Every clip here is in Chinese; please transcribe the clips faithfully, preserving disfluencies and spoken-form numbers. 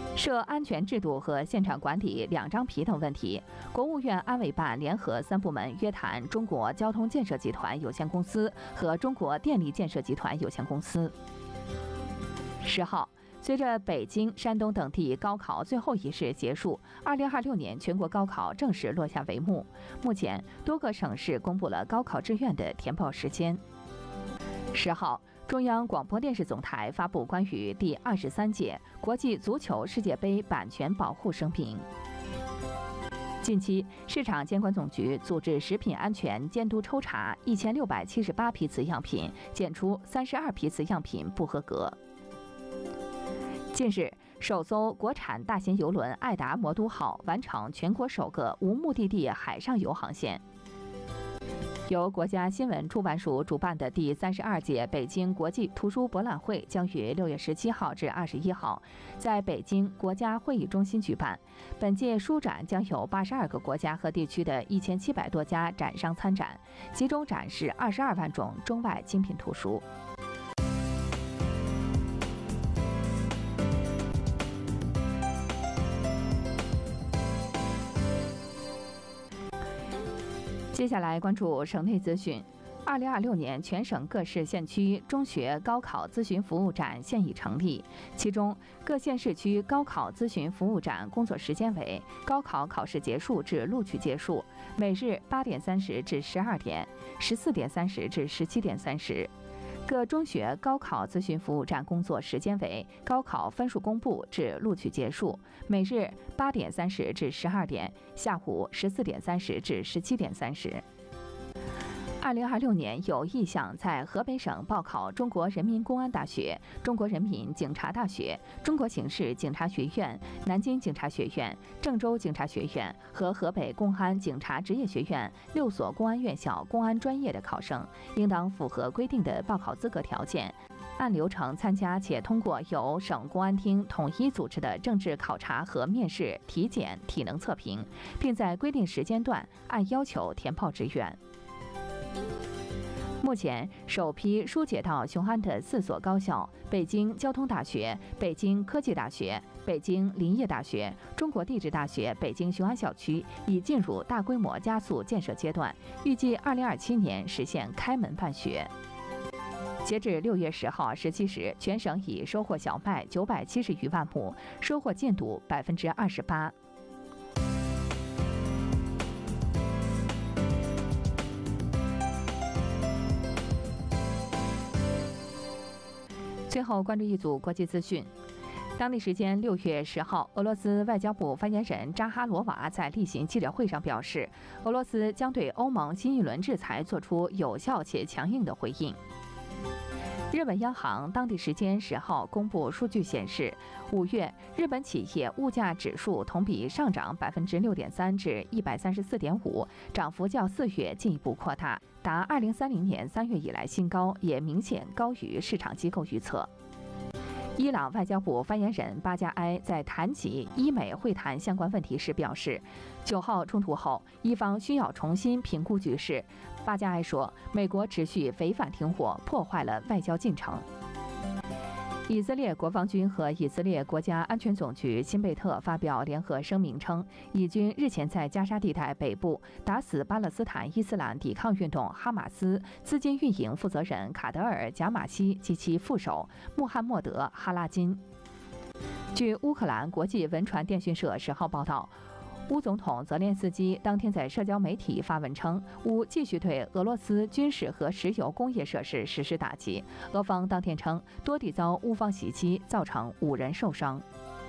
涉安全制度和现场管理两张皮等问题，国务院安委办联合三部门约谈中国交通建设集团有限公司和中国电力建设集团有限公司。十号，随着北京、山东等地高考最后一试结束，二零二六年全国高考正式落下帷幕。目前，多个省市公布了高考志愿的填报时间。十号，中央广播电视总台发布关于第二十三届国际足球世界杯版权保护声明。近期，市场监管总局组织食品安全监督抽查一千六百七十八批次样品，检出三十二批次样品不合格。近日，首艘国产大型邮轮爱达魔都号完成全国首个无目的地海上游航线。由国家新闻出版署主办的第三十二届北京国际图书博览会将于六月十七号至二十一号在北京国家会议中心举办。本届书展将有八十二个国家和地区的一千七百多家展商参展，集中展示二十二万种中外精品图书。接下来关注省内资讯。二零二六年全省各市县区中学高考咨询服务站现已成立，其中各县市区高考咨询服务站工作时间为高考考试结束至录取结束，每日八点三十至十二点、十四点三十至十七点三十。各中学高考咨询服务站工作时间为高考分数公布至录取结束，每日八点三十至十二点，下午十四点三十至十七点三十。二零二六年有意向在河北省报考中国人民公安大学、中国人民警察大学、中国刑事警察学院、南京警察学院、郑州警察学院和河北公安警察职业学院六所公安院校公安专业的考生，应当符合规定的报考资格条件，按流程参加且通过由省公安厅统一组织的政治考察和面试、体检、体能测评，并在规定时间段按要求填报志愿。目前，首批疏解到雄安的四所高校——北京交通大学、北京科技大学、北京林业大学、中国地质大学北京雄安校区，已进入大规模加速建设阶段，预计二零二七年实现开门办学。截至六月十号十七时，全省已收获小麦九百七十余万亩，收获进度百分之二十八。最后关注一组国际资讯。当地时间六月十号，俄罗斯外交部发言人扎哈罗娃在例行记者会上表示，俄罗斯将对欧盟新一轮制裁做出有效且强硬的回应。日本央行当地时间十号公布数据显示，五月日本企业物价指数同比上涨百分之六点三至一百三十四点五，涨幅较四月进一步扩大，达二零三零年三月以来新高，也明显高于市场机构预测。伊朗外交部发言人巴加埃在谈及伊美会谈相关问题时表示，九号冲突后，伊方需要重新评估局势。巴加埃说，美国持续违反停火，破坏了外交进程。以色列国防军和以色列国家安全总局辛贝特发表联合声明称，以军日前在加沙地带北部打死巴勒斯坦伊斯兰抵抗运动哈马斯资金运营负责人卡德尔·贾马西及其副手穆罕默德·哈拉金。据乌克兰国际文传电讯社十号报道，乌总统泽连斯基当天在社交媒体发文称，乌继续对俄罗斯军事和石油工业设施实施打击。俄方当天称，多地遭乌方袭击，造成五人受伤。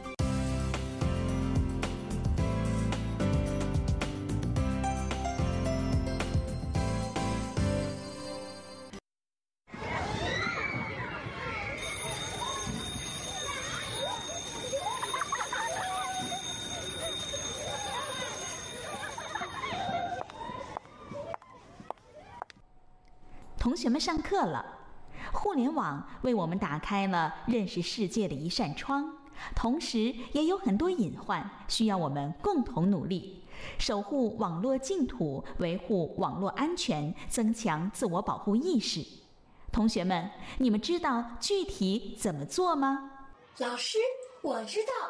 同学们上课了。互联网为我们打开了认识世界的一扇窗，同时也有很多隐患，需要我们共同努力，守护网络净土，维护网络安全，增强自我保护意识。同学们，你们知道具体怎么做吗？ 老师，我知道。